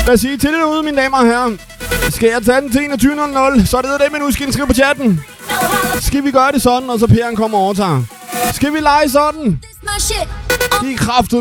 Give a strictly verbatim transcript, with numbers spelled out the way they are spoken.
Lad os sige til det derude, mine damer og herrer. Skal jeg tage den til enogtyve nul nul, så er det det, men nu skal I skrive på chatten. Skal vi gøre det sådan, og så P'eren kommer og overtager? Skal vi lege sådan? De er kraftet